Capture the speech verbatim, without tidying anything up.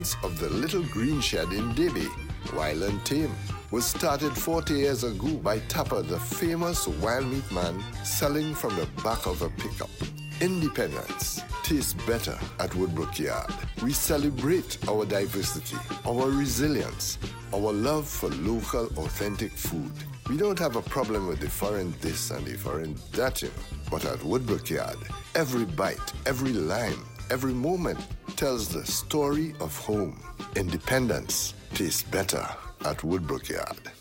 of the Little Green Shed in Davie, Wild and Tame, was started forty years ago by Tapper, the famous wild meat man, selling from the back of a pickup. Independence tastes better at Woodbrook Yard. We celebrate our diversity, our resilience, our love for local, authentic food. We don't have a problem with the foreign this and the foreign that, you know. But at Woodbrook Yard, every bite, every line, every moment tells the story of home. Independence tastes better at Woodbrook Yard.